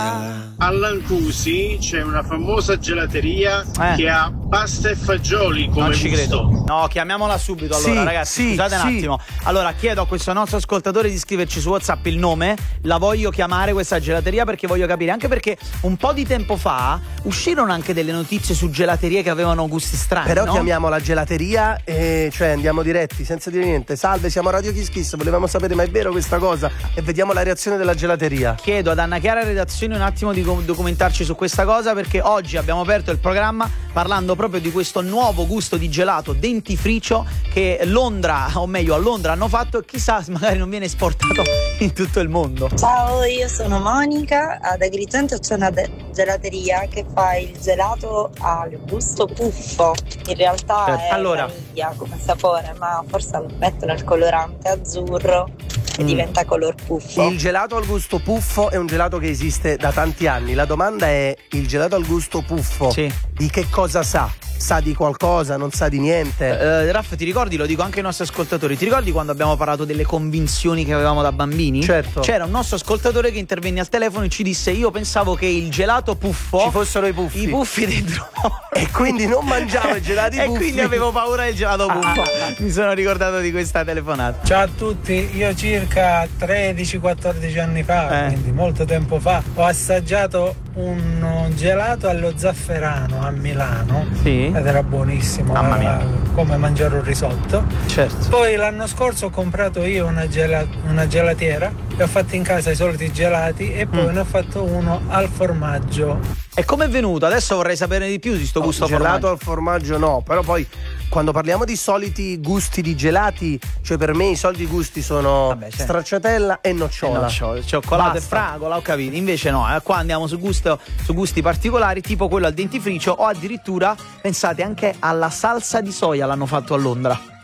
A Lancusi c'è una famosa gelateria che ha pasta e fagioli come non ci gusto. credo. No, chiamiamola subito allora, Sì, ragazzi, sì, scusate un sì. attimo. Allora chiedo a questo nostro ascoltatore di scriverci su WhatsApp il nome. La voglio chiamare questa gelateria perché voglio capire, anche perché un po' di tempo fa uscirono anche delle notizie su gelaterie che avevano gusti strani. Però no? chiamiamo la gelateria e cioè andiamo diretti senza dire niente. Salve, siamo Radio Kiss Kiss, volevamo sapere ma è vero questa cosa? E vediamo la reazione della gelateria. Chiedo ad Anna Chiara Redazione un attimo di documentarci su questa cosa, perché oggi abbiamo aperto il programma parlando proprio di questo nuovo gusto di gelato dentifricio che Londra, o meglio a Londra hanno fatto, e chissà magari non viene esportato in tutto il mondo. Ciao, io sono Monica, ad Agrigento c'è una gelateria che fa il gelato al gusto puffo, in realtà è Allora. vaniglia come sapore, ma forse mettono il colorante azzurro e diventa color puffo. Il gelato al gusto puffo è un gelato che esiste da tanti anni. La domanda è: il gelato al gusto puffo di che cosa sa? Sa di qualcosa, non sa di niente? Raff, ti ricordi, lo dico anche ai nostri ascoltatori, ti ricordi quando abbiamo parlato delle convinzioni che avevamo da bambini? Certo. C'era un nostro ascoltatore che intervenne al telefono e ci disse: io pensavo che il gelato puffo Ci fossero i puffi. I puffi dentro. E quindi non mangiavo i gelati e puffi. quindi avevo paura del gelato puffo. Mi sono ricordato di questa telefonata. Ciao a tutti, io circa 13-14 anni fa, quindi molto tempo fa, ho assaggiato un gelato allo zafferano a Milano ed era buonissimo, Mamma mia. era come mangiare un risotto. Certo. Poi l'anno scorso ho comprato io una gelatiera e ho fatto in casa i soliti gelati e poi ne ho fatto uno al formaggio. E com'è venuto? Adesso vorrei sapere di più di sto gusto gelato formaggio. al formaggio no, però poi quando parliamo di soliti gusti di gelati, cioè per me i soliti gusti sono stracciatella e nocciola. Cioccolato e Basta. fragola, ho capito. Invece no, qua andiamo su gusti particolari, tipo quello al dentifricio, o addirittura, pensate, anche alla salsa di soia l'hanno fatto a Londra.